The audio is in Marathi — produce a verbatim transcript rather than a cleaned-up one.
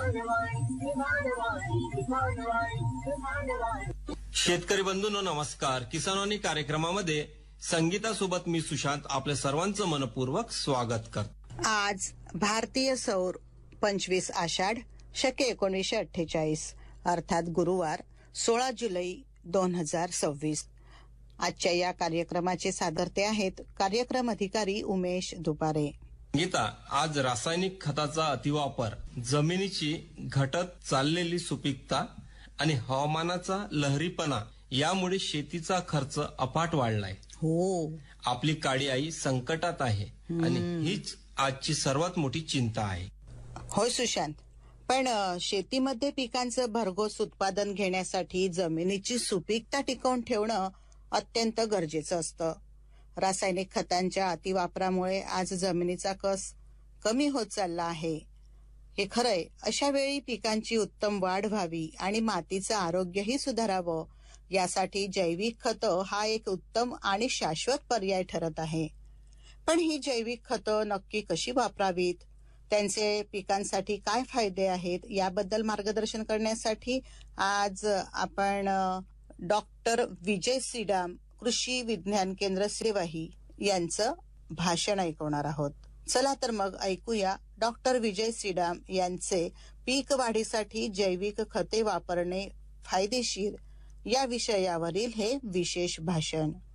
शेतकरी बंधूंनो नमस्कार. किसानवाणी कार्यक्रमामध्ये संगीतासोबत मी सुशांत आपल्या सर्वांचं मनपूर्वक स्वागत करतो. आज भारतीय सौर पंचवीस आषाढ शके एकोणीसशे अठ्ठेचाळीस अर्थात गुरुवार सोळा जुलै दोन हजार सव्वीस. आजच्या या कार्यक्रमाचे सादरते आहेत कार्यक्रम अधिकारी उमेश दुपारे. गीता, आज रासायनिक खताचा अतिवापर, जमिनीची घटत चाललेली सुपीकता आणि हवामानाचा लहरीपणा यामुळे शेतीचा खर्च अफाट वाढलाय. हो, आपली काळी आई संकटात आहे आणि हीच आजची सर्वात मोठी चिंता आहे. होय सुशांत, पण शेतीमध्ये पिकांचं भरघोस उत्पादन घेण्यासाठी जमिनीची सुपीकता टिकवून ठेवणं अत्यंत गरजेचं असतं. रासायनिक खतांच्या अतिवापरामुळे आज जमिनीचा कस कमी होत चालला आहे. हे खरंय. अशा वेळी पिकांची उत्तम वाढ व्हावी आणि मातीचं आरोग्यही सुधारावं यासाठी जैविक खतं हा एक उत्तम आणि शाश्वत पर्याय ठरत आहे. पण ही जैविक खतं नक्की कशी वापरावीत, त्यांचे पिकांसाठी काय फायदे आहेत याबद्दल मार्गदर्शन करण्यासाठी आज आपण डॉक्टर विजय सीडाम, कृषी विज्ञान केंद्र श्रीवाही यांचं भाषण ऐकवणार आहोत. चला तर मग ऐकूया डॉक्टर विजय सीडाम यांचे पीक वाढीसाठी जैविक खते वापरणे फायदेशीर या विषयावरील हे विशेष भाषण.